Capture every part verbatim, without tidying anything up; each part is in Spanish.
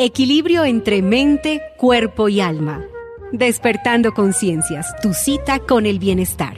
Equilibrio entre mente, cuerpo y alma. Despertando conciencias, tu cita con el bienestar.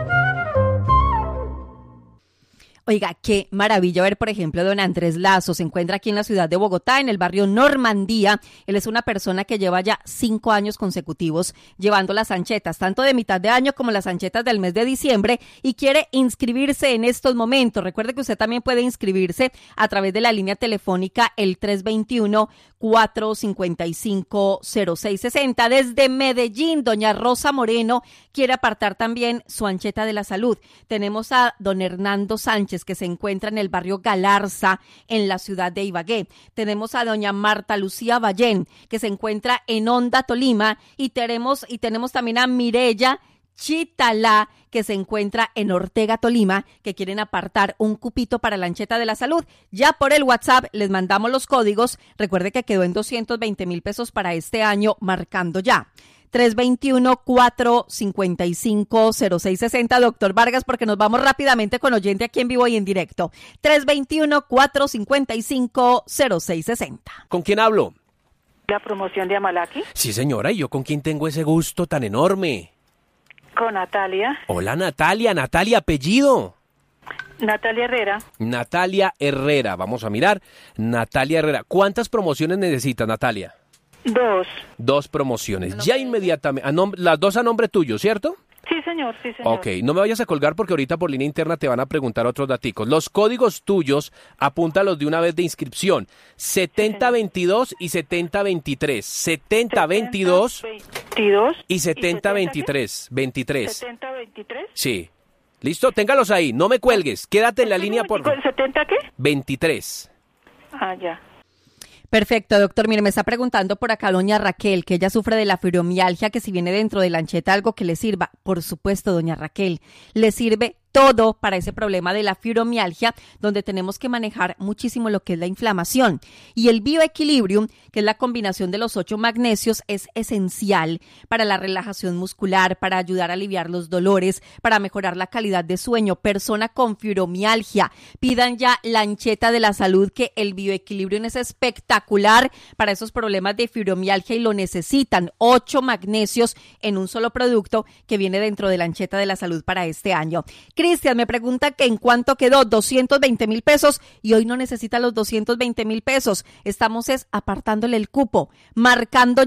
Oiga, qué maravilla ver, por ejemplo, don Andrés Lazo. Se encuentra aquí en la ciudad de Bogotá, en el barrio Normandía. Él es una persona que lleva ya cinco años consecutivos llevando las anchetas, tanto de mitad de año como las anchetas del mes de diciembre, y quiere inscribirse en estos momentos. Recuerde que usted también puede inscribirse a través de la línea telefónica el tres dos uno, cuatro cinco cinco, cero seis seis cero. Desde Medellín, doña Rosa Moreno quiere apartar también su ancheta de la salud. Tenemos a don Hernando Sánchez, que se encuentra en el barrio Galarza, en la ciudad de Ibagué. Tenemos a doña Marta Lucía Ballén, que se encuentra en Honda, Tolima, y tenemos, y tenemos también a Mireya Chitalá, que se encuentra en Ortega, Tolima, que quieren apartar un cupito para la ancheta de la salud. Ya por el WhatsApp les mandamos los códigos. Recuerde que quedó en doscientos veinte mil pesos para este año, marcando ya. tres dos uno, cuatro cinco cinco, cero seis seis cero, doctor Vargas, porque nos vamos rápidamente con oyente aquí en vivo y en directo. tres dos uno, cuatro cinco cinco, cero seis seis cero. ¿Con quién hablo? ¿La promoción de Amalaki? Sí, señora, ¿y yo con quién tengo ese gusto tan enorme? Con Natalia. Hola, Natalia. Natalia, apellido. Natalia Herrera. Natalia Herrera, vamos a mirar. Natalia Herrera, ¿cuántas promociones necesita, Natalia? Dos. Dos promociones. Ya inmediatamente, a nom- las dos a nombre tuyo, ¿cierto? Sí, señor, sí, señor. Ok, no me vayas a colgar porque ahorita por línea interna te van a preguntar otros daticos. Los códigos tuyos, apúntalos de una vez de inscripción. setenta veintidós y setenta veintitrés. setenta veintidós y setenta veintitrés. veintitrés. ¿setenta veintitrés? Sí. ¿Listo? Téngalos ahí, no me cuelgues. Quédate en la línea por... ¿setenta qué? veintitrés. Ah, ya. Perfecto, doctor. Mire, me está preguntando por acá doña Raquel, que ella sufre de la fibromialgia, que si viene dentro de la ancheta algo que le sirva. Por supuesto, doña Raquel, le sirve todo para ese problema de la fibromialgia, donde tenemos que manejar muchísimo lo que es la inflamación. Y el bioequilibrium, que es la combinación de los ocho magnesios, es esencial para la relajación muscular, para ayudar a aliviar los dolores, para mejorar la calidad de sueño. Persona con fibromialgia, pidan ya la ancheta de la salud, que el bioequilibrium es espectacular para esos problemas de fibromialgia y lo necesitan. Ocho magnesios en un solo producto que viene dentro de la ancheta de la salud para este año. Cristian me pregunta que en cuánto quedó, doscientos veinte mil pesos, y hoy no necesita los doscientos veinte mil pesos. Estamos es apartándole el cupo, marcando